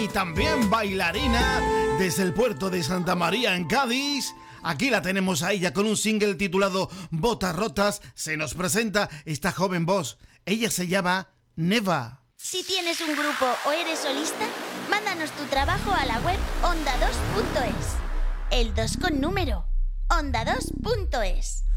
Y también bailarina desde el puerto de Santa María en Cádiz. Aquí la tenemos a ella con un single titulado Botas Rotas. Se nos presenta esta joven voz. Ella se llama Neva. Si tienes un grupo o eres solista, mándanos tu trabajo a la web onda2.es. El 2 con número. onda2.es.